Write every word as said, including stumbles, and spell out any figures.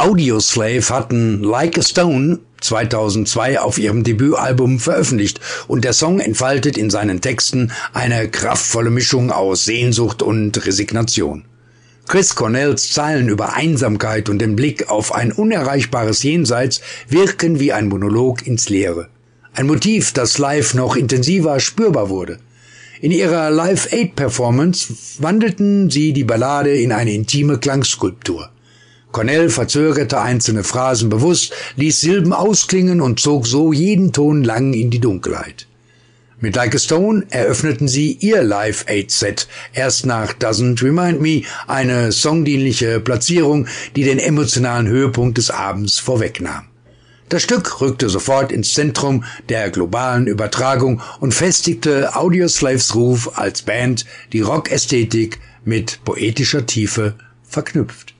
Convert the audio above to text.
Audioslave hatten Like a Stone zweitausendzwei auf ihrem Debütalbum veröffentlicht und der Song entfaltet in seinen Texten eine kraftvolle Mischung aus Sehnsucht und Resignation. Chris Cornells Zeilen über Einsamkeit und den Blick auf ein unerreichbares Jenseits wirken wie ein Monolog ins Leere. Ein Motiv, das live noch intensiver spürbar wurde. In ihrer Live-Aid-Performance wandelten sie die Ballade in eine intime Klangskulptur. Cornell verzögerte einzelne Phrasen bewusst, ließ Silben ausklingen und zog so jeden Ton lang in die Dunkelheit. Mit Like a Stone eröffneten sie ihr Live-Aid-Set, erst nach Doesn't Remind Me, eine songdienliche Platzierung, die den emotionalen Höhepunkt des Abends vorwegnahm. Das Stück rückte sofort ins Zentrum der globalen Übertragung und festigte Audioslaves Ruf als Band, die Rockästhetik mit poetischer Tiefe verknüpft.